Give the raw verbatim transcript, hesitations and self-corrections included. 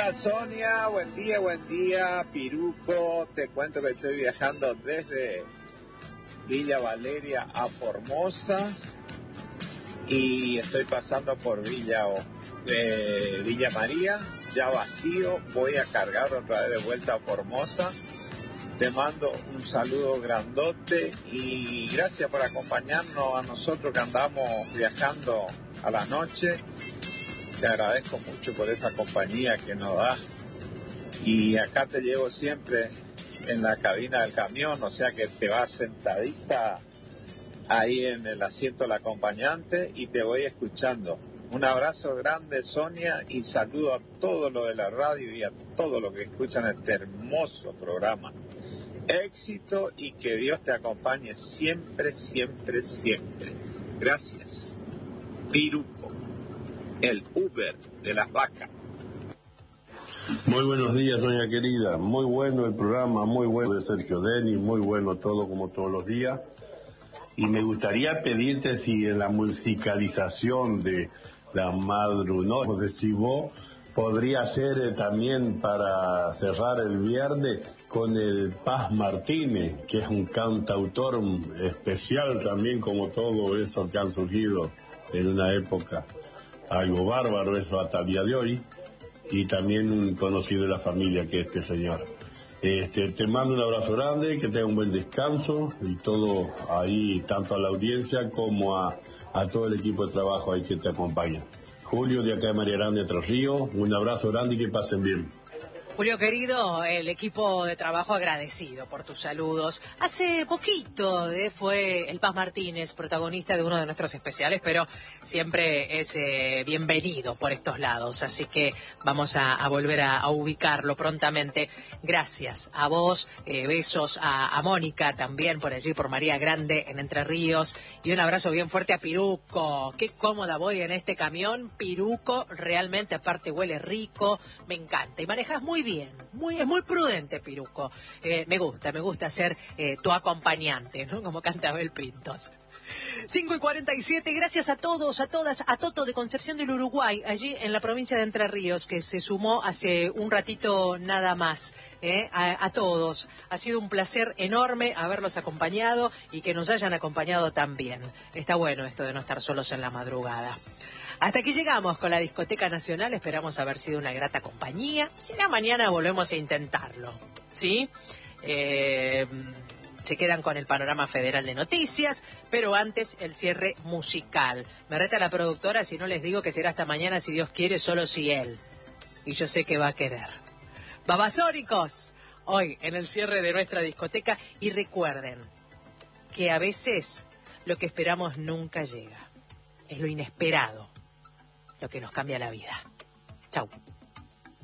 Hola Sonia, buen día, buen día, Piruco. Te cuento que estoy viajando desde Villa Valeria a Formosa y estoy pasando por Villa, eh, Villa María, ya vacío. Voy a cargar otra vez de vuelta a Formosa. Te mando un saludo grandote y gracias por acompañarnos a nosotros que andamos viajando a la noche. Te agradezco mucho por esta compañía que nos das. Y acá te llevo siempre en la cabina del camión, o sea que te vas sentadita ahí en el asiento del acompañante y te voy escuchando. Un abrazo grande, Sonia, y saludo a todos los de la radio y a todos los que escuchan este hermoso programa. Éxito y que Dios te acompañe siempre, siempre, siempre. Gracias. Piruco, el Uber de las vacas. Muy buenos días, doña querida. Muy bueno el programa, muy bueno de Sergio Denis, muy bueno todo como todos los días. Y me gustaría pedirte si en la musicalización de la madrugada de Cibó podría ser eh, también para cerrar el viernes con el Paz Martínez, que es un cantautor especial también, como todo eso que han surgido en una época. Algo bárbaro eso hasta el día de hoy. Y también un conocido de la familia que es este señor. Este, te mando un abrazo grande, que tenga un buen descanso y todo ahí, tanto a la audiencia como a, a todo el equipo de trabajo ahí que te acompaña. Julio, de acá de María Grande, Tres Ríos, un abrazo grande y que pasen bien. Julio querido, el equipo de trabajo agradecido por tus saludos. Hace poquito eh, fue el Paz Martínez, protagonista de uno de nuestros especiales, pero siempre es eh, bienvenido por estos lados, así que vamos a, a volver a, a ubicarlo prontamente. Gracias a vos, eh, besos a, a Mónica también por allí, por María Grande en Entre Ríos, y un abrazo bien fuerte a Piruco. Qué cómoda voy en este camión, Piruco, realmente aparte huele rico, me encanta, y manejas muy bien. Bien, muy, es muy prudente, Piruco. Eh, me gusta, me gusta ser eh, tu acompañante, ¿no? Como canta Abel Pintos. cinco y cuarenta y siete, gracias a todos, a todas, a Toto de Concepción del Uruguay, allí en la provincia de Entre Ríos, que se sumó hace un ratito nada más. ¿eh? A, a todos, ha sido un placer enorme haberlos acompañado y que nos hayan acompañado también. Está bueno esto de no estar solos en la madrugada. Hasta aquí llegamos con la Discoteca Nacional, esperamos haber sido una grata compañía. Si no, mañana volvemos a intentarlo, ¿sí? Eh, se quedan con el panorama federal de noticias, pero antes el cierre musical. Me reta la productora si no les digo que será hasta mañana, si Dios quiere, solo si él. Y yo sé que va a querer. Babasónicos, hoy en el cierre de nuestra discoteca. Y recuerden que a veces lo que esperamos nunca llega. Es lo inesperado lo que nos cambia la vida. Chau.